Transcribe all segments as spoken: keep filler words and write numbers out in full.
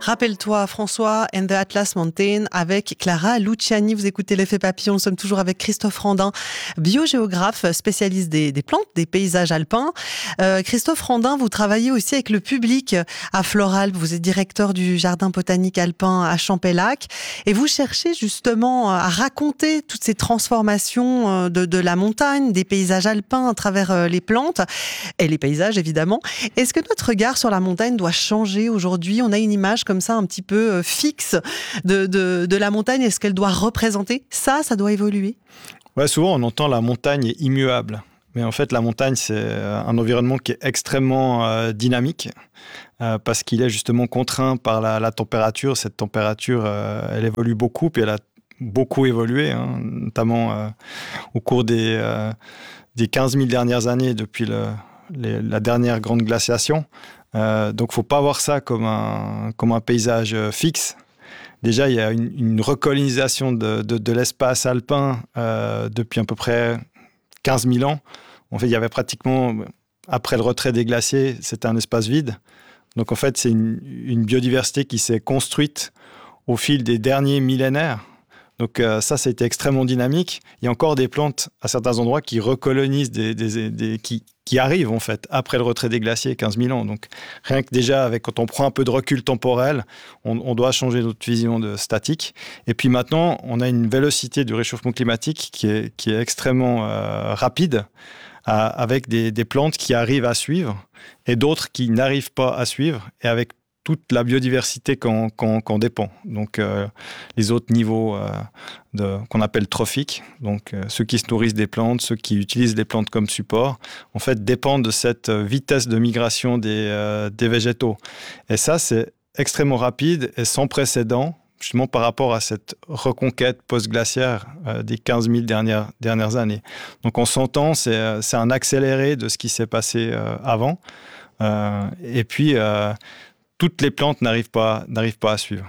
Rappelle-toi, François and the Atlas Mountain avec Clara Luciani. Vous écoutez l'effet papillon. Nous sommes toujours avec Christophe Randin, biogéographe, spécialiste des, des plantes, des paysages alpins. Euh, Christophe Randin, vous travaillez aussi avec le public à Floralp. Vous êtes directeur du jardin botanique alpin à Champellac. Et vous cherchez justement à raconter toutes ces transformations de, de la montagne, des paysages alpins à travers les plantes et les paysages évidemment. Est-ce que notre regard sur la montagne doit changer aujourd'hui? On a une image comme ça un petit peu fixe de, de, de la montagne. Est-ce qu'elle doit représenter ça? Ça doit évoluer? Ouais, souvent on entend la montagne est immuable. Mais en fait, la montagne, c'est un environnement qui est extrêmement euh, dynamique euh, parce qu'il est justement contraint par la, la température. Cette température, euh, elle évolue beaucoup, puis elle a beaucoup évolué, hein, notamment euh, au cours des, euh, des quinze mille dernières années, depuis le, les, la dernière grande glaciation. Euh, donc, il ne faut pas voir ça comme un, comme un paysage fixe. Déjà, il y a une, une recolonisation de, de, de l'espace alpin euh, depuis à peu près quinze mille ans. En fait, il y avait pratiquement, après le retrait des glaciers, c'était un espace vide. Donc, en fait, c'est une, une biodiversité qui s'est construite au fil des derniers millénaires. Donc, euh, ça, ça a été extrêmement dynamique. Il y a encore des plantes à certains endroits qui recolonisent, des, des, des, qui, qui arrivent, en fait, après le retrait des glaciers, quinze mille ans. Donc, rien que déjà, avec, quand on prend un peu de recul temporel, on, on doit changer notre vision de statique. Et puis maintenant, on a une vélocité du réchauffement climatique qui est, qui est extrêmement euh, rapide, euh, avec des, des plantes qui arrivent à suivre et d'autres qui n'arrivent pas à suivre, et avec toute la biodiversité qu'on, qu'on, qu'on dépend. Donc, euh, les autres niveaux euh, de, qu'on appelle trophiques, donc euh, ceux qui se nourrissent des plantes, ceux qui utilisent les plantes comme support, en fait, dépendent de cette vitesse de migration des, euh, des végétaux. Et ça, c'est extrêmement rapide et sans précédent, justement par rapport à cette reconquête post-glaciaire euh, des quinze mille dernières, dernières années. Donc, on s'entend, c'est, c'est un accéléré de ce qui s'est passé euh, avant. Euh, et puis, euh, toutes les plantes n'arrivent pas, n'arrivent pas à suivre.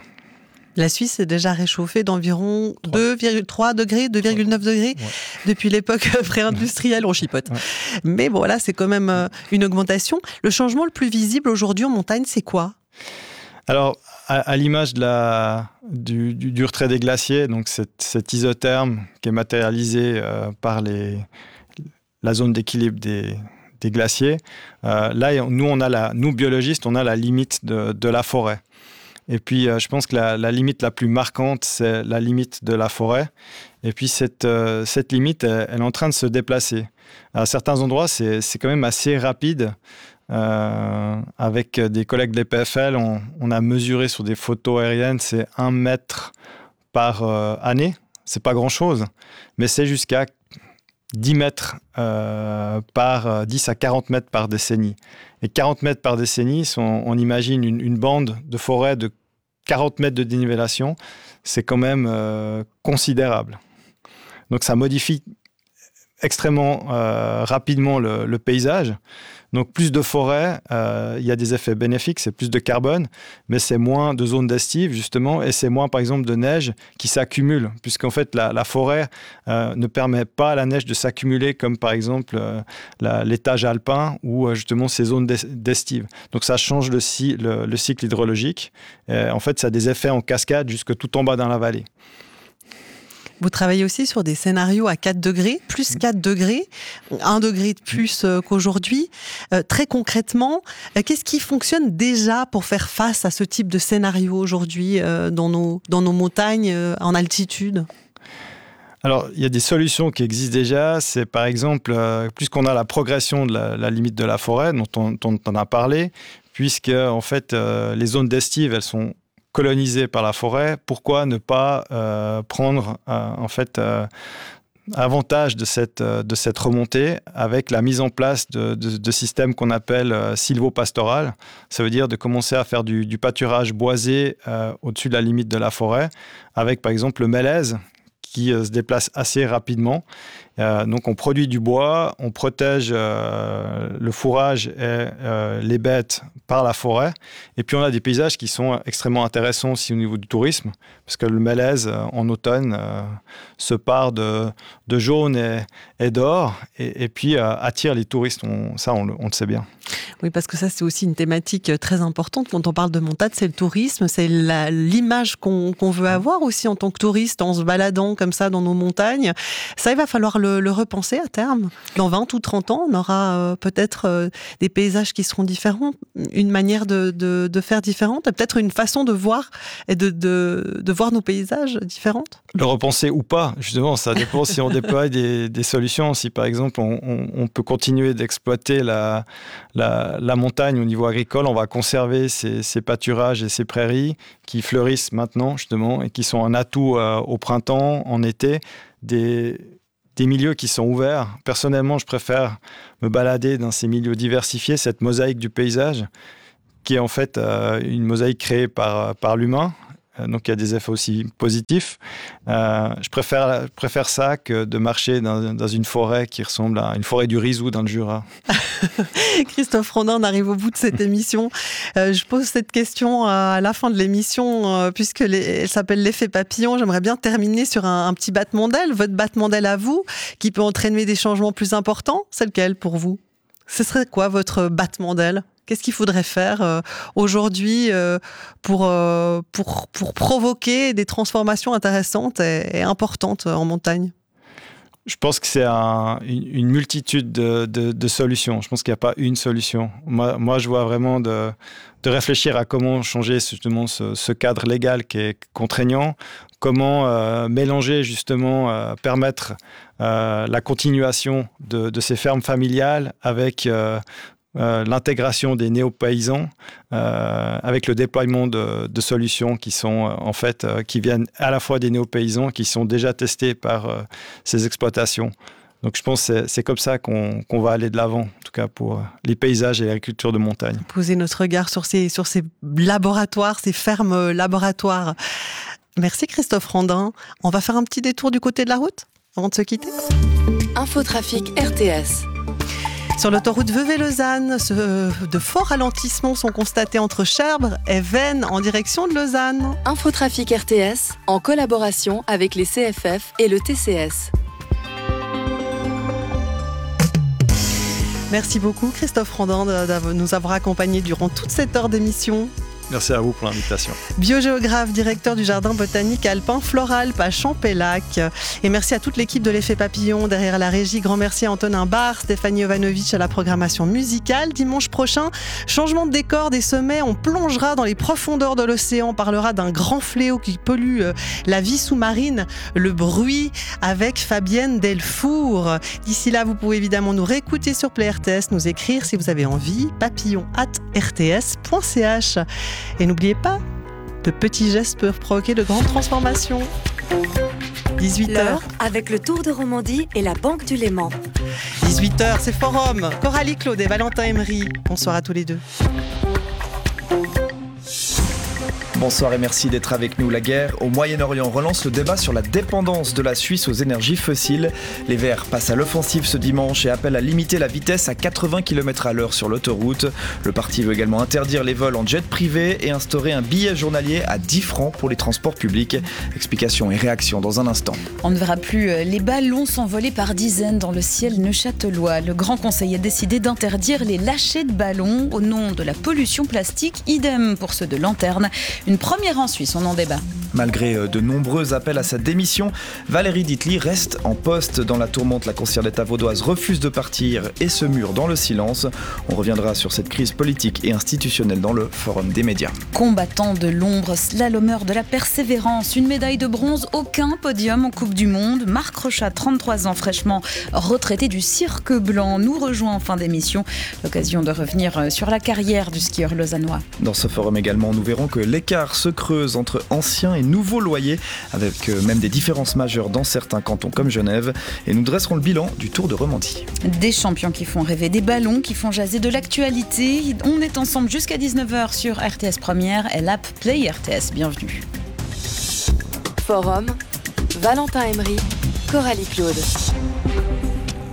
La Suisse est déjà réchauffée d'environ deux virgule trois degrés, deux virgule neuf degrés, ouais. Depuis l'époque pré-industrielle, on chipote. Ouais. Mais bon, là, c'est quand même une augmentation. Le changement le plus visible aujourd'hui en montagne, c'est quoi? Alors, à, à l'image de la, du, du, du retrait des glaciers, donc cette, cet isotherme qui est matérialisé euh, par les, la zone d'équilibre des des glaciers. Euh, là, nous, on a la, nous, biologistes, on a la limite de, de la forêt. Et puis, euh, je pense que la, la limite la plus marquante, c'est la limite de la forêt. Et puis, cette, euh, cette limite, elle, elle est en train de se déplacer. À certains endroits, c'est, c'est quand même assez rapide. Euh, avec des collègues de l'E P F L, on, on a mesuré sur des photos aériennes, c'est un mètre par euh, année. C'est pas grand-chose, mais c'est jusqu'à dix mètres euh, par dix à quarante mètres par décennie. Et quarante mètres par décennie, si on, on imagine une, une bande de forêt de quarante mètres de dénivellation, c'est quand même euh, considérable. Donc ça modifie extrêmement euh, rapidement le, le paysage. Donc plus de forêt, euh, il y a des effets bénéfiques, c'est plus de carbone, mais c'est moins de zones d'estive justement, et c'est moins par exemple de neige qui s'accumule, puisqu'en fait la, la forêt euh, ne permet pas à la neige de s'accumuler comme par exemple euh, la, l'étage alpin ou euh, justement ces zones d'estive. Donc ça change le, le, le cycle hydrologique. Et en fait, ça a des effets en cascade jusque tout en bas dans la vallée. Vous travaillez aussi sur des scénarios à quatre degrés, plus quatre degrés, un degré de plus qu'aujourd'hui. Euh, très concrètement, euh, qu'est-ce qui fonctionne déjà pour faire face à ce type de scénario aujourd'hui euh, dans, nos, dans nos montagnes euh, en altitude ? Alors, il y a des solutions qui existent déjà. C'est par exemple, euh, puisqu'on a la progression de la, la limite de la forêt, dont on, dont on a parlé, puisque en fait, euh, les zones d'estive, elles sont colonisées par la forêt, pourquoi ne pas euh, prendre euh, en fait euh, avantage de cette, euh, de cette remontée avec la mise en place de, de, de systèmes qu'on appelle euh, sylvopastoral. Ça veut dire de commencer à faire du, du pâturage boisé euh, au-dessus de la limite de la forêt, avec par exemple le mélèze qui euh, se déplace assez rapidement. Euh, donc on produit du bois, on protège euh, le fourrage et euh, les bêtes par la forêt. Et puis on a des paysages qui sont extrêmement intéressants aussi au niveau du tourisme, parce que le mélèze euh, en automne euh, se pare de, de jaune et, et d'or, et, et puis euh, attire les touristes. On, ça, on le, on le sait bien. Oui, parce que ça, c'est aussi une thématique très importante. Quand on parle de montagne, c'est le tourisme, c'est la, l'image qu'on, qu'on veut avoir aussi en tant que touriste, en se baladant comme ça dans nos montagnes. Ça, il va falloir le, le repenser à terme. Dans vingt ou trente ans, on aura euh, peut-être euh, des paysages qui seront différents, une manière de, de, de faire différente, peut-être une façon de voir et de, de, de voir nos paysages différentes. Le repenser ou pas, justement, ça dépend si on déploie des, des solutions. Si, par exemple, on, on, on peut continuer d'exploiter la, la, la montagne au niveau agricole, on va conserver ces, ces pâturages et ces prairies qui fleurissent maintenant, justement, et qui sont un atout euh, au printemps, en été, des, des milieux qui sont ouverts. Personnellement, je préfère me balader dans ces milieux diversifiés, cette mosaïque du paysage, qui est en fait euh, une mosaïque créée par, par l'humain. Donc il y a des effets aussi positifs. Euh, je préfère, je préfère ça que de marcher dans, dans une forêt qui ressemble à une forêt du Rizou dans le Jura. Christophe Rondin, on arrive au bout de cette émission. Euh, je pose cette question à la fin de l'émission, euh, puisque les, elle s'appelle l'effet papillon. J'aimerais bien terminer sur un, un petit battement d'aile, votre battement d'aile à vous, qui peut entraîner des changements plus importants. C'est lequel pour vous ? Ce serait quoi votre battement d'aile ? Qu'est-ce qu'il faudrait faire euh, aujourd'hui euh, pour, euh, pour, pour provoquer des transformations intéressantes et, et importantes en montagne ? Je pense que c'est un, une, une multitude de, de, de solutions. Je pense qu'il n'y a pas une solution. Moi, moi je vois vraiment de, de réfléchir à comment changer justement ce, ce cadre légal qui est contraignant, comment euh, mélanger justement, euh, permettre euh, la continuation de, de ces fermes familiales avec... Euh, Euh, l'intégration des néo-paysans euh, avec le déploiement de, de solutions qui sont euh, en fait euh, qui viennent à la fois des néo-paysans qui sont déjà testés par euh, ces exploitations. Donc je pense que c'est, c'est comme ça qu'on, qu'on va aller de l'avant, en tout cas pour euh, les paysages et l'agriculture de montagne. Poser notre regard sur ces, sur ces laboratoires, ces fermes laboratoires. Merci Christophe Rondin. On va faire un petit détour du côté de la route avant de se quitter. Infotrafic R T S. Sur l'autoroute Vevey-Lausanne, de forts ralentissements sont constatés entre Cherbourg et Veynes en direction de Lausanne. Infotrafic R T S, en collaboration avec les C F F et le T C S. Merci beaucoup Christophe Rondin de nous avoir accompagnés durant toute cette heure d'émission. Merci à vous pour l'invitation. Biogéographe, directeur du jardin botanique alpin Floralp à Champélac. Et merci à toute l'équipe de l'Effet Papillon derrière la régie. Grand merci à Antonin Barr, Stéphanie Jovanovic à la programmation musicale. Dimanche prochain, changement de décor des sommets. On plongera dans les profondeurs de l'océan. On parlera d'un grand fléau qui pollue la vie sous-marine, le bruit, avec Fabienne Delfour. D'ici là, vous pouvez évidemment nous réécouter sur Play R T S, nous écrire si vous avez envie, papillon arobase r t s point c h. Et n'oubliez pas, de petits gestes peuvent provoquer de grandes transformations. dix-huit heures. Avec le Tour de Romandie et la Banque du Léman. dix-huit heures, c'est Forum. Coralie Claude et Valentin Emery. Bonsoir à tous les deux. Bonsoir et merci d'être avec nous. La guerre au Moyen-Orient relance le débat sur la dépendance de la Suisse aux énergies fossiles. Les Verts passent à l'offensive ce dimanche et appellent à limiter la vitesse à quatre-vingts kilomètres à l'heure sur l'autoroute. Le parti veut également interdire les vols en jet privé et instaurer un billet journalier à dix francs pour les transports publics. Explications et réactions dans un instant. On ne verra plus les ballons s'envoler par dizaines dans le ciel neuchâtelois. Le Grand Conseil a décidé d'interdire les lâchers de ballons au nom de la pollution plastique. Idem pour ceux de lanternes. Une première en Suisse, on en débat. Malgré de nombreux appels à sa démission, Valérie Dietly reste en poste dans la tourmente. La conseillère d'État vaudoise refuse de partir et se mure dans le silence. On reviendra sur cette crise politique et institutionnelle dans le Forum des médias. Combattant de l'ombre, slalomeur de la persévérance, une médaille de bronze, aucun podium en Coupe du Monde. Marc Rochat, trente-trois ans, fraîchement retraité du cirque blanc, nous rejoint en fin d'émission. L'occasion de revenir sur la carrière du skieur lausannois. Dans ce forum également, nous verrons que l'écart se creuse entre anciens et nouveaux loyers, avec même des différences majeures dans certains cantons comme Genève. Et nous dresserons le bilan du Tour de Romandie. Des champions qui font rêver, des ballons qui font jaser de l'actualité. On est ensemble jusqu'à dix-neuf heures sur R T S Première et l'app Play R T S. Bienvenue. Forum, Valentin Emery, Coralie Claude.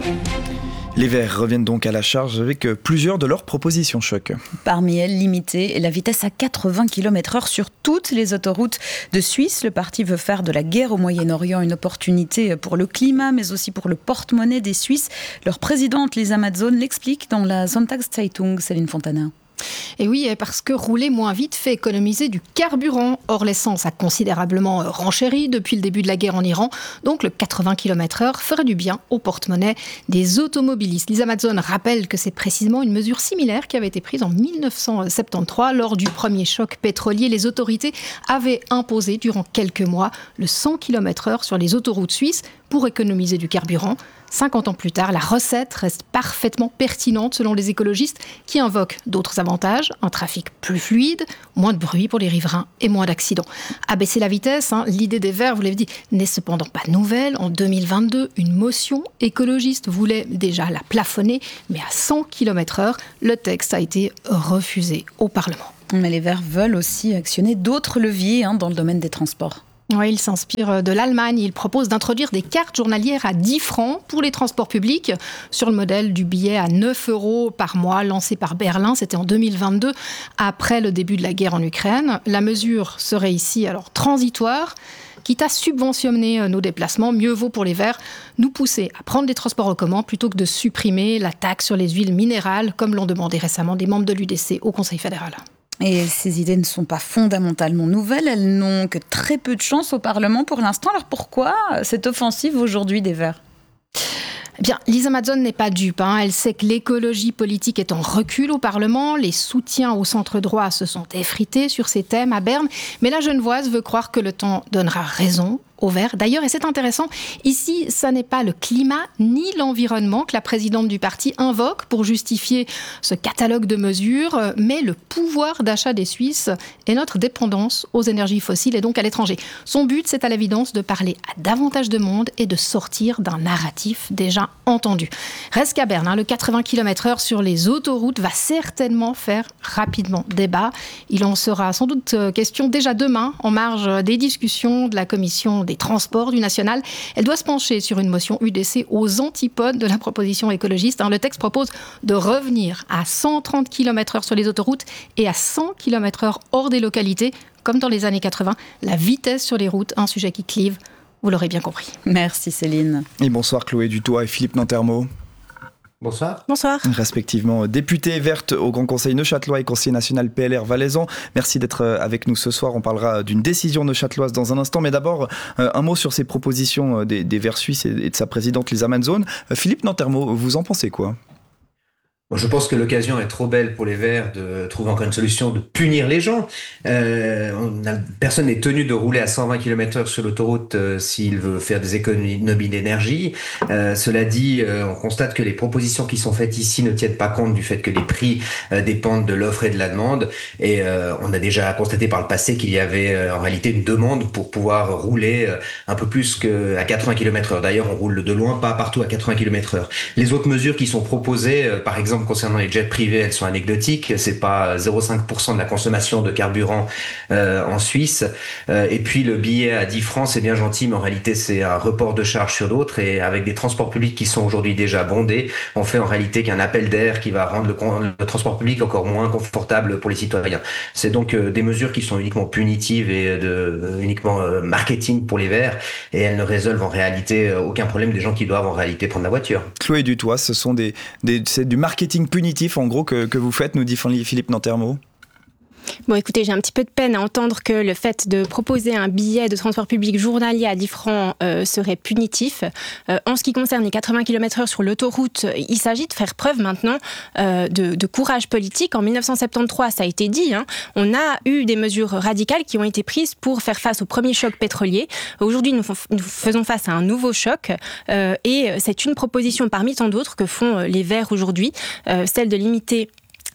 Les Verts reviennent donc à la charge avec plusieurs de leurs propositions choc. Parmi elles, limiter la vitesse à quatre-vingts kilomètres heure sur toutes les autoroutes de Suisse. Le parti veut faire de la guerre au Moyen-Orient une opportunité pour le climat, mais aussi pour le porte-monnaie des Suisses. Leur présidente, Lisa Mazzone, l'explique dans la Sonntagszeitung, Céline Fontana. Et oui, parce que rouler moins vite fait économiser du carburant. Or, l'essence a considérablement renchéri depuis le début de la guerre en Iran. Donc, le quatre-vingts kilomètres heure ferait du bien au porte-monnaie des automobilistes. Lisa Mazzone rappelle que c'est précisément une mesure similaire qui avait été prise en dix-neuf cent soixante-treize. Lors du premier choc pétrolier, les autorités avaient imposé durant quelques mois le cent kilomètres heure sur les autoroutes suisses pour économiser du carburant. cinquante ans plus tard, la recette reste parfaitement pertinente selon les écologistes qui invoquent d'autres avantages, un trafic plus fluide, moins de bruit pour les riverains et moins d'accidents. Abaisser la vitesse, hein, l'idée des Verts, vous l'avez dit, n'est cependant pas nouvelle. En deux mille vingt-deux, une motion écologiste voulait déjà la plafonner, mais à cent kilomètres heure, le texte a été refusé au Parlement. Mais les Verts veulent aussi actionner d'autres leviers hein, dans le domaine des transports. Oui, il s'inspire de l'Allemagne. Il propose d'introduire des cartes journalières à dix francs pour les transports publics, sur le modèle du billet à neuf euros par mois lancé par Berlin. C'était en deux mille vingt-deux, après le début de la guerre en Ukraine. La mesure serait ici alors transitoire. Quitte à subventionner nos déplacements, mieux vaut pour les Verts nous pousser à prendre des transports en commun plutôt que de supprimer la taxe sur les huiles minérales, comme l'ont demandé récemment des membres de l'U D C au Conseil fédéral. Et ces idées ne sont pas fondamentalement nouvelles, elles n'ont que très peu de chance au Parlement pour l'instant. Alors pourquoi cette offensive aujourd'hui des Verts ? Eh bien, Lisa Mazzone n'est pas dupe. Hein. Elle sait que l'écologie politique est en recul au Parlement. Les soutiens au centre-droit se sont effrités sur ces thèmes à Berne. Mais la Genevoise veut croire que le temps donnera raison aux Verts. D'ailleurs, et c'est intéressant, ici, ça n'est pas le climat ni l'environnement que la présidente du parti invoque pour justifier ce catalogue de mesures, mais le pouvoir d'achat des Suisses et notre dépendance aux énergies fossiles et donc à l'étranger. Son but, c'est à l'évidence de parler à davantage de monde et de sortir d'un narratif déjà entendu. Reste qu'à Berne, hein, le quatre-vingts kilomètres heure sur les autoroutes va certainement faire rapidement débat. Il en sera sans doute question déjà demain, en marge des discussions de la commission des transports du national. Elle doit se pencher sur une motion U D C aux antipodes de la proposition écologiste. Le texte propose de revenir à cent trente kilomètres heure sur les autoroutes et à cent kilomètres heure hors des localités, comme dans les années quatre-vingts. La vitesse sur les routes, un sujet qui clive, vous l'aurez bien compris. Merci Céline. Et bonsoir Chloé Dutoit et Philippe Nantermo. Bonsoir. Bonsoir. Respectivement députée verte au Grand Conseil neuchâtelois et conseiller national P L R valaisan. Merci d'être avec nous ce soir. On parlera d'une décision neuchâteloise dans un instant. Mais d'abord, un mot sur ces propositions des, des Verts suisses et de sa présidente Lisa Mazzone. Philippe Nantermo, vous en pensez quoi ? Bon, je pense que l'occasion est trop belle pour les Verts de trouver encore une solution de punir les gens. Euh, on a, personne n'est tenu de rouler à cent vingt kilomètres heure sur l'autoroute euh, s'il veut faire des économies d'énergie. Euh, cela dit, euh, on constate que les propositions qui sont faites ici ne tiennent pas compte du fait que les prix euh, dépendent de l'offre et de la demande. Et euh, on a déjà constaté par le passé qu'il y avait euh, en réalité une demande pour pouvoir rouler euh, un peu plus qu'à quatre-vingts kilomètres heure. D'ailleurs, on roule de loin, pas partout à quatre-vingts kilomètres heure. Les autres mesures qui sont proposées, euh, par exemple, concernant les jets privés, elles sont anecdotiques. C'est pas zéro virgule cinq pour cent de la consommation de carburant euh, en Suisse. Euh, et puis le billet à dix francs, c'est bien gentil, mais en réalité c'est un report de charge sur d'autres. Et avec des transports publics qui sont aujourd'hui déjà bondés, on fait en réalité qu'un appel d'air qui va rendre le, le transport public encore moins confortable pour les citoyens. C'est donc euh, des mesures qui sont uniquement punitives et de, euh, uniquement euh, marketing pour les Verts. Et elles ne résolvent en réalité euh, aucun problème des gens qui doivent en réalité prendre la voiture. Chloé Dutoit, ce sont des, des, c'est du marketing punitif en gros que, que vous faites, nous dit Philippe Nantermo. Bon, écoutez, j'ai un petit peu de peine à entendre que le fait de proposer un billet de transport public journalier à dix francs euh, serait punitif. Euh, en ce qui concerne les quatre-vingts kilomètres heure sur l'autoroute, il s'agit de faire preuve maintenant euh, de, de courage politique. En dix-neuf cent soixante-treize, ça a été dit, hein, on a eu des mesures radicales qui ont été prises pour faire face au premier choc pétrolier. Aujourd'hui, nous, nous faisons face à un nouveau choc euh, et c'est une proposition parmi tant d'autres que font les Verts aujourd'hui, euh, celle de limiter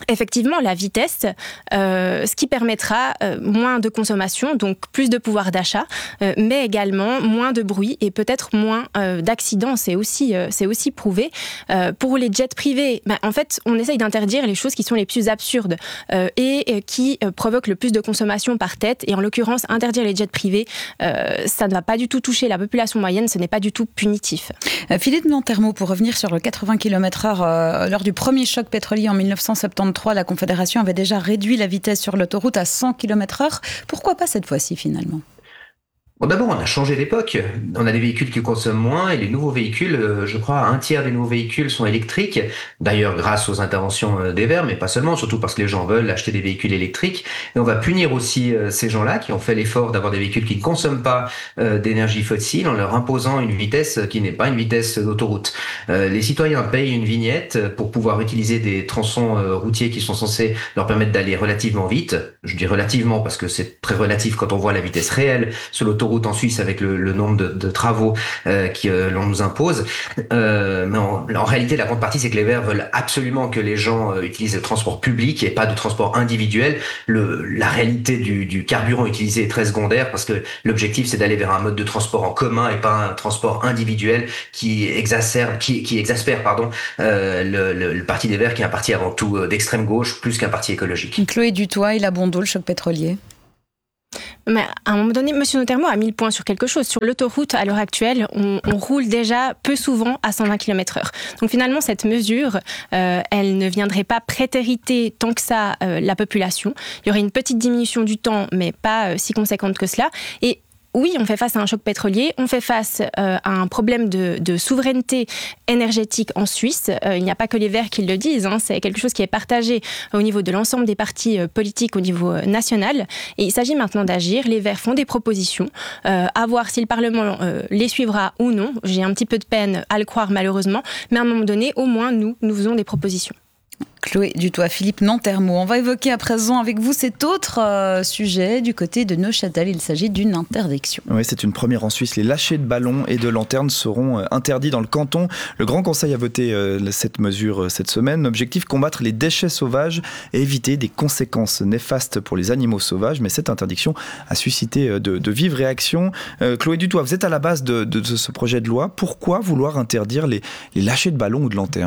effectivement la vitesse, euh, ce qui permettra euh, moins de consommation, donc plus de pouvoir d'achat, euh, mais également moins de bruit et peut-être moins euh, d'accidents. C'est aussi, euh, c'est aussi prouvé. Euh, pour les jets privés, ben, en fait, on essaye d'interdire les choses qui sont les plus absurdes euh, et euh, qui euh, provoquent le plus de consommation par tête. Et en l'occurrence, interdire les jets privés, euh, ça ne va pas du tout toucher la population moyenne, ce n'est pas du tout punitif. Euh, Philippe Nantermo, pour revenir sur le quatre-vingts kilomètres heure, euh, lors du premier choc pétrolier en dix-neuf cent soixante-treize, la Confédération avait déjà réduit la vitesse sur l'autoroute à cent kilomètres heure. Pourquoi pas cette fois-ci finalement ? Bon, d'abord, on a changé d'époque. On a des véhicules qui consomment moins et les nouveaux véhicules, euh, je crois, un tiers des nouveaux véhicules sont électriques. D'ailleurs, grâce aux interventions euh, des Verts, mais pas seulement, surtout parce que les gens veulent acheter des véhicules électriques. Et on va punir aussi euh, ces gens-là qui ont fait l'effort d'avoir des véhicules qui ne consomment pas euh, d'énergie fossile en leur imposant une vitesse qui n'est pas une vitesse d'autoroute. Euh, les citoyens payent une vignette pour pouvoir utiliser des tronçons euh, routiers qui sont censés leur permettre d'aller relativement vite. Je dis relativement parce que c'est très relatif quand on voit la vitesse réelle sur l'autoroute en Suisse avec le, le nombre de, de travaux euh, que euh, l'on nous impose. Euh, mais en, en réalité, la grande partie, c'est que les Verts veulent absolument que les gens euh, utilisent le transport public et pas de transport individuel. Le, la réalité du, du carburant utilisé est très secondaire parce que l'objectif, c'est d'aller vers un mode de transport en commun et pas un transport individuel qui exacerbe, qui, qui exaspère, pardon, euh, le, le, le parti des Verts, qui est un parti avant tout euh, d'extrême gauche, plus qu'un parti écologique. Chloé Dutoit, il a bon dos le choc pétrolier. Mais à un moment donné, M. Nantermo a mis le point sur quelque chose. Sur l'autoroute, à l'heure actuelle, on, on roule déjà peu souvent à cent vingt kilomètres heure. Donc finalement, cette mesure, euh, elle ne viendrait pas prétériter tant que ça euh, la population. Il y aurait une petite diminution du temps, mais pas euh, si conséquente que cela. Et oui, on fait face à un choc pétrolier, on fait face euh, à un problème de, de souveraineté énergétique en Suisse. Euh, il n'y a pas que les Verts qui le disent, hein, c'est quelque chose qui est partagé au niveau de l'ensemble des partis euh, politiques au niveau euh, national. Et il s'agit maintenant d'agir. Les Verts font des propositions, euh, à voir si le Parlement euh, les suivra ou non. J'ai un petit peu de peine à le croire malheureusement, mais à un moment donné, au moins nous, nous faisons des propositions. Chloé Dutoit, Philippe Nantermo. On va évoquer à présent avec vous cet autre euh, sujet du côté de Neuchâtel. Il s'agit d'une interdiction. Oui, c'est une première en Suisse. Les lâchers de ballons et de lanternes seront euh, interdits dans le canton. Le Grand Conseil a voté euh, cette mesure euh, cette semaine. L'objectif, combattre les déchets sauvages et éviter des conséquences néfastes pour les animaux sauvages. Mais cette interdiction a suscité euh, de, de vives réactions. Euh, Chloé Dutoit, vous êtes à la base de, de, de ce projet de loi. Pourquoi vouloir interdire les, les lâchers de ballons ou de lanternes ?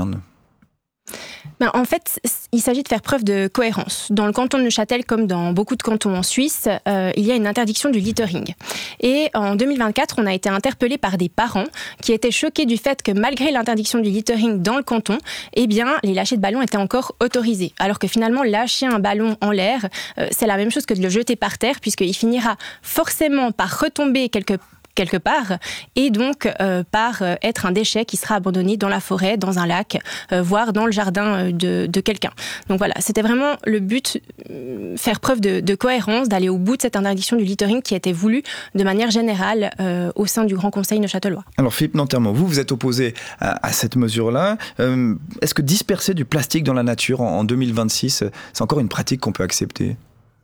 Ben, en fait, il s'agit de faire preuve de cohérence. Dans le canton de Neuchâtel, comme dans beaucoup de cantons en Suisse, euh, il y a une interdiction du littering. Et en deux mille vingt-quatre, on a été interpellés par des parents qui étaient choqués du fait que malgré l'interdiction du littering dans le canton, eh bien, les lâchers de ballons étaient encore autorisés. Alors que finalement, lâcher un ballon en l'air, euh, c'est la même chose que de le jeter par terre, puisqu'il finira forcément par retomber quelque part quelque part, et donc euh, par euh, être un déchet qui sera abandonné dans la forêt, dans un lac, euh, voire dans le jardin euh, de, de quelqu'un. Donc voilà, c'était vraiment le but, euh, faire preuve de, de cohérence, d'aller au bout de cette interdiction du littering qui a été voulue de manière générale euh, au sein du Grand Conseil neuchâtelois. Alors Philippe Nantermo, vous, vous êtes opposé à, à cette mesure-là. Euh, est-ce que disperser du plastique dans la nature en, en deux mille vingt-six, c'est encore une pratique qu'on peut accepter ?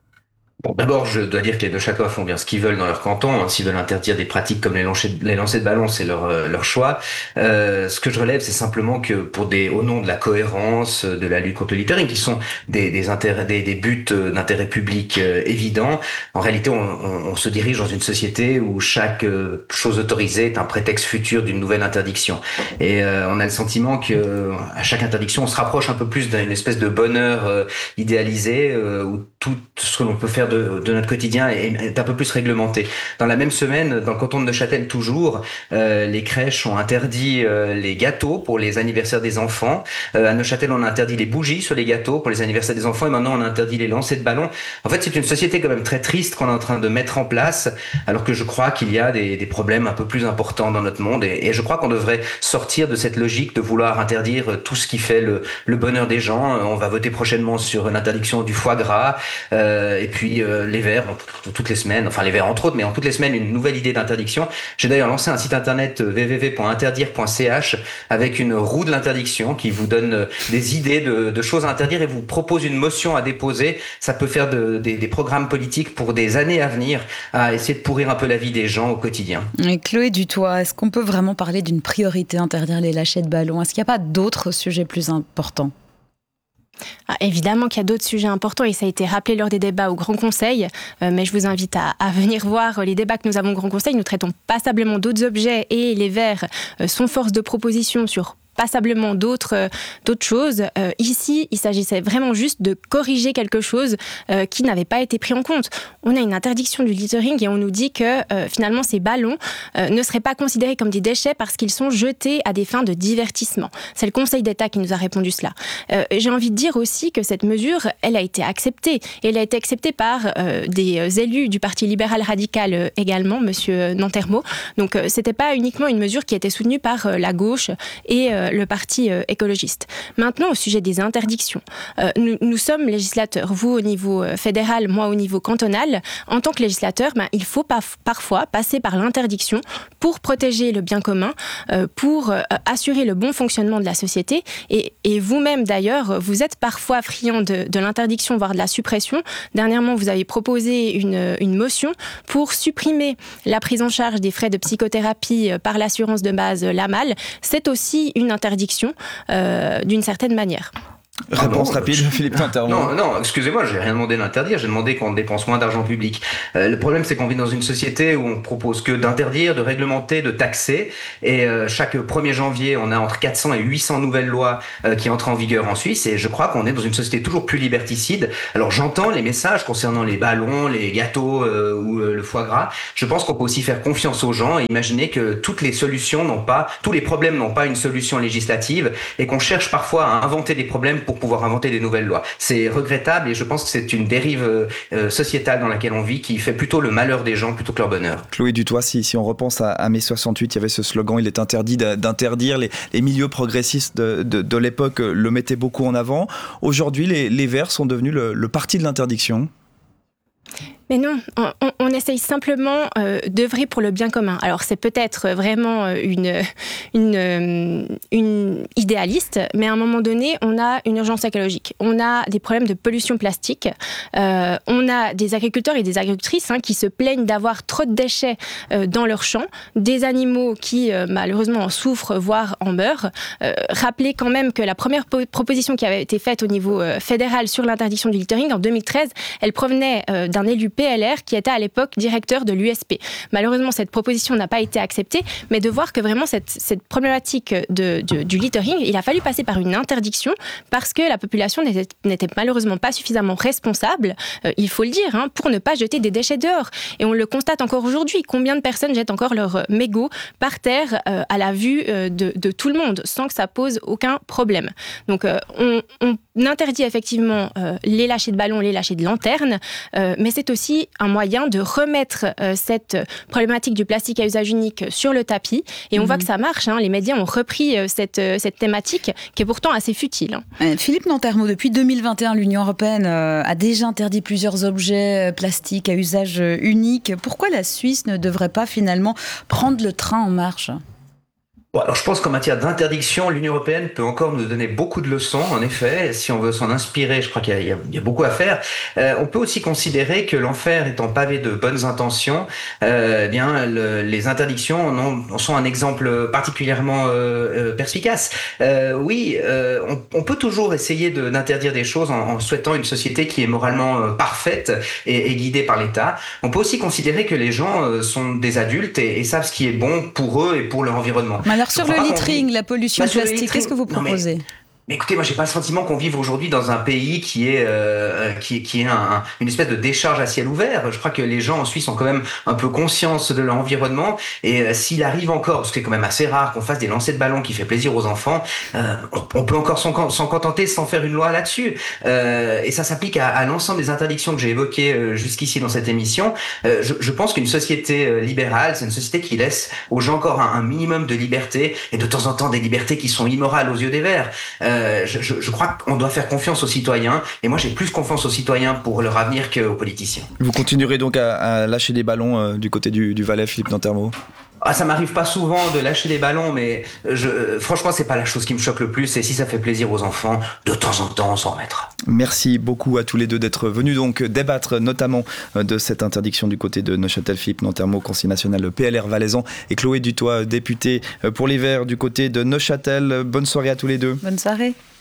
Bon, d'abord, je dois dire que les Neuchâtelois font bien ce qu'ils veulent dans leur canton. S'ils veulent interdire des pratiques comme les lancers, les lancers de ballons, c'est leur euh, leur choix. Euh, ce que je relève, c'est simplement que pour des, au nom de la cohérence, de la lutte contre le littering, qui sont des des intérêts, des, des buts d'intérêt public euh, évidents, en réalité, on, on, on se dirige dans une société où chaque euh, chose autorisée est un prétexte futur d'une nouvelle interdiction. Et euh, on a le sentiment que à chaque interdiction, on se rapproche un peu plus d'une espèce de bonheur euh, idéalisé euh, où tout ce que l'on peut faire De, de notre quotidien est, est un peu plus réglementé. Dans la même semaine, dans le canton de Neuchâtel toujours, euh, les crèches ont interdit euh, les gâteaux pour les anniversaires des enfants. Euh, à Neuchâtel, on a interdit les bougies sur les gâteaux pour les anniversaires des enfants, et maintenant on a interdit les lancers de ballons. En fait, c'est une société quand même très triste qu'on est en train de mettre en place, alors que je crois qu'il y a des, des problèmes un peu plus importants dans notre monde, et, et je crois qu'on devrait sortir de cette logique de vouloir interdire tout ce qui fait le, le bonheur des gens. On va voter prochainement sur l'interdiction du foie gras, euh, et puis Euh, les Verts, toutes les semaines, enfin les Verts entre autres, mais en toutes les semaines, une nouvelle idée d'interdiction. J'ai d'ailleurs lancé un site internet w w w point interdire point c h avec une roue de l'interdiction qui vous donne des idées de, de choses à interdire et vous propose une motion à déposer. Ça peut faire de, des, des programmes politiques pour des années à venir, à essayer de pourrir un peu la vie des gens au quotidien. Et Chloé Dutoit, est-ce qu'on peut vraiment parler d'une priorité, interdire les lâchers de ballons ? Est-ce qu'il n'y a pas d'autres sujets plus importants ? Ah, évidemment qu'il y a d'autres sujets importants et ça a été rappelé lors des débats au Grand Conseil, euh, mais je vous invite à, à venir voir les débats que nous avons au Grand Conseil. Nous traitons passablement d'autres objets et les Verts euh, sont force de proposition sur passablement d'autres, euh, d'autres choses. Euh, ici, il s'agissait vraiment juste de corriger quelque chose euh, qui n'avait pas été pris en compte. On a une interdiction du littering et on nous dit que euh, finalement ces ballons euh, ne seraient pas considérés comme des déchets parce qu'ils sont jetés à des fins de divertissement. C'est le Conseil d'État qui nous a répondu cela. Euh, j'ai envie de dire aussi que cette mesure, elle a été acceptée. Et elle a été acceptée par euh, des élus du Parti libéral radical euh, également, monsieur Nantermo. Donc euh, c'était pas uniquement une mesure qui était soutenue par euh, la gauche et euh, le parti euh, écologiste. Maintenant, au sujet des interdictions, euh, nous, nous sommes législateurs, vous au niveau euh, fédéral, moi au niveau cantonal. En tant que législateur, ben, il faut pas, parfois passer par l'interdiction pour protéger le bien commun, euh, pour euh, assurer le bon fonctionnement de la société. Et, et vous-même, d'ailleurs, vous êtes parfois friand de, de l'interdiction, voire de la suppression. Dernièrement, vous avez proposé une, une motion pour supprimer la prise en charge des frais de psychothérapie par l'assurance de base, l'A M A L. C'est aussi une interdiction euh, d'une certaine manière. Réponse ah non, rapide, je... Philippe Nantermo. Non, non, excusez-moi, j'ai rien demandé d'interdire, j'ai demandé qu'on dépense moins d'argent public. Euh, le problème, c'est qu'on vit dans une société où on propose que d'interdire, de réglementer, de taxer, et euh, chaque premier janvier, on a entre quatre cents et huit cents nouvelles lois euh, qui entrent en vigueur en Suisse, et je crois qu'on est dans une société toujours plus liberticide. Alors j'entends les messages concernant les ballons, les gâteaux euh, ou euh, le foie gras. Je pense qu'on peut aussi faire confiance aux gens et imaginer que toutes les solutions n'ont pas, tous les problèmes n'ont pas une solution législative, et qu'on cherche parfois à inventer des problèmes pour pouvoir inventer des nouvelles lois. C'est regrettable et je pense que c'est une dérive euh, sociétale dans laquelle on vit qui fait plutôt le malheur des gens plutôt que leur bonheur. Chloé Dutoit, si, si on repense à, à mai soixante-huit, il y avait ce slogan, il est interdit d'interdire. Les, les milieux progressistes de, de, de l'époque le mettaient beaucoup en avant. Aujourd'hui, les, les Verts sont devenus le, le parti de l'interdiction. Mais non, on, on essaye simplement euh, d'œuvrer pour le bien commun. Alors c'est peut-être vraiment une, une, une idéaliste, mais à un moment donné, on a une urgence écologique. On a des problèmes de pollution plastique. Euh, on a des agriculteurs et des agricultrices hein, qui se plaignent d'avoir trop de déchets euh, dans leurs champs, des animaux qui euh, malheureusement en souffrent, voire en meurent. Euh, rappelez quand même que la première po- proposition qui avait été faite au niveau euh, fédéral sur l'interdiction du littering en deux mille treize, elle provenait euh, d'un élu P L R qui était à l'époque directeur de l'U S P. Malheureusement, cette proposition n'a pas été acceptée, mais de voir que vraiment cette, cette problématique de, de, du littering, il a fallu passer par une interdiction parce que la population n'était, n'était malheureusement pas suffisamment responsable, euh, il faut le dire, hein, pour ne pas jeter des déchets dehors. Et on le constate encore aujourd'hui. Combien de personnes jettent encore leurs mégots par terre euh, à la vue euh, de, de tout le monde sans que ça pose aucun problème. Donc euh, on, on interdit effectivement euh, les lâchers de ballons, les lâchers de lanternes, euh, mais c'est aussi un moyen de remettre euh, cette problématique du plastique à usage unique sur le tapis. Et on mmh. voit que ça marche. Hein. Les médias ont repris euh, cette, euh, cette thématique qui est pourtant assez futile. Hein. Philippe Nantermo, depuis deux mille vingt et un, l'Union européenne euh, a déjà interdit plusieurs objets euh, plastiques à usage euh, unique. Pourquoi la Suisse ne devrait pas finalement prendre le train en marche ? Bon, alors je pense qu'en matière d'interdiction, l'Union européenne peut encore nous donner beaucoup de leçons. En effet, si on veut s'en inspirer, je crois qu'il y a, il y a, il y a beaucoup à faire. Euh, on peut aussi considérer que l'enfer étant pavé de bonnes intentions, euh, eh bien le, les interdictions en, en sont un exemple particulièrement euh, euh, perspicace. Euh, oui, euh, on, on peut toujours essayer de, d'interdire des choses en, en souhaitant une société qui est moralement euh, parfaite et, et guidée par l'État. On peut aussi considérer que les gens euh, sont des adultes et, et savent ce qui est bon pour eux et pour leur environnement. Alors sur le littering, la pollution bah, plastique, qu'est-ce que vous proposez ? Mais écoutez, moi j'ai pas le sentiment qu'on vive aujourd'hui dans un pays qui est euh, qui, qui est un, une espèce de décharge à ciel ouvert. Je crois que les gens en Suisse ont quand même un peu conscience de leur environnement et euh, s'il arrive encore, parce que c'est quand même assez rare qu'on fasse des lancers de ballons qui fait plaisir aux enfants, euh, on, on peut encore s'en, s'en contenter sans faire une loi là-dessus. Euh, et ça s'applique à, à l'ensemble des interdictions que j'ai évoquées euh, jusqu'ici dans cette émission. Euh, je, je pense qu'une société euh, libérale, c'est une société qui laisse aux gens encore un, un minimum de liberté et de temps en temps des libertés qui sont immorales aux yeux des Verts. Euh, Je, je, je crois qu'on doit faire confiance aux citoyens et moi j'ai plus confiance aux citoyens pour leur avenir qu'aux politiciens. Vous continuerez donc à, à lâcher des ballons euh, du côté du, du Valais, Philippe Nantermo ? Ah, ça m'arrive pas souvent de lâcher des ballons, mais je, franchement, c'est pas la chose qui me choque le plus. Et si ça fait plaisir aux enfants, de temps en temps, on s'en remettra. Merci beaucoup à tous les deux d'être venus donc débattre notamment de cette interdiction du côté de Neuchâtel. Philippe Nantermo, conseiller national P L R valaisan, et Chloé Dutoit, députée pour les Verts du côté de Neuchâtel. Bonne soirée à tous les deux. Bonne soirée.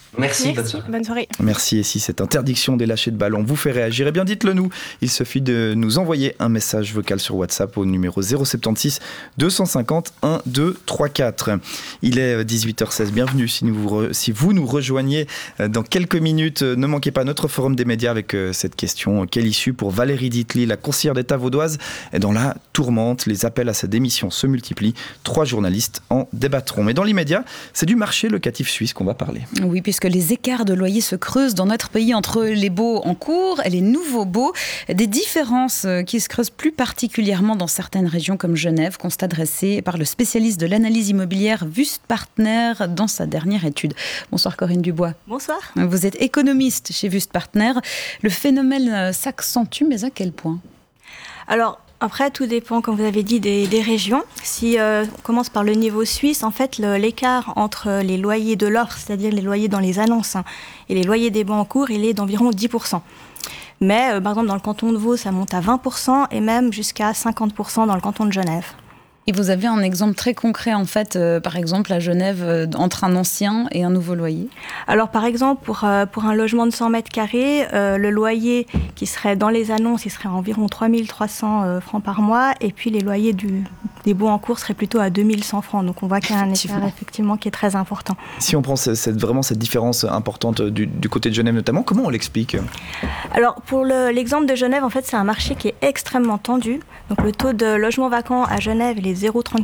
Merci, Merci, bonne soirée. bonne soirée. Merci. Et si cette interdiction des lâchers de ballons vous fait réagir, eh bien dites-le nous. Il suffit de nous envoyer un message vocal sur WhatsApp au numéro zéro soixante-seize deux cent cinquante un deux trois quatre. Il est dix-huit heures seize. Bienvenue si, nous vous, re, si vous nous rejoignez dans quelques minutes. Ne manquez pas notre forum des médias avec cette question. Quelle issue pour Valérie Ditli, la conseillère d'État vaudoise, est dans la tourmente. Les appels à sa démission se multiplient. Trois journalistes en débattront. Mais dans l'immédiat, c'est du marché locatif suisse qu'on va parler. Oui, puisque les écarts de loyer se creusent dans notre pays entre les baux en cours et les nouveaux baux. Des différences qui se creusent plus particulièrement dans certaines régions comme Genève, constat dressé par le spécialiste de l'analyse immobilière Wüst Partner dans sa dernière étude. Bonsoir Corinne Dubois. Bonsoir. Vous êtes économiste chez Wüst Partner. Le phénomène s'accentue, mais à quel point ? Alors, après, tout dépend, comme vous avez dit, des, des régions. Si euh, on commence par le niveau suisse, en fait, le, l'écart entre les loyers de l'offre, c'est-à-dire les loyers dans les annonces, hein, et les loyers des baux en cours, il est d'environ dix pour cent. Mais, euh, par exemple, dans le canton de Vaud, ça monte à vingt pour cent et même jusqu'à cinquante pour cent dans le canton de Genève. Et vous avez un exemple très concret, en fait, euh, par exemple, à Genève, euh, entre un ancien et un nouveau loyer ? Alors, par exemple, pour, euh, pour un logement de cent mètres carrés, euh, le loyer qui serait dans les annonces, il serait à environ trois mille trois cents euh, francs par mois. Et puis, les loyers du, des baux en cours seraient plutôt à deux mille cent francs. Donc, on voit qu'il y a un écart, effectivement, qui est très important. Si on prend cette, vraiment cette différence importante du, du côté de Genève notamment, comment on l'explique ? Alors, pour le, l'exemple de Genève, en fait, c'est un marché qui est extrêmement tendu. Donc, le taux de logement vacant à Genève, il est zéro virgule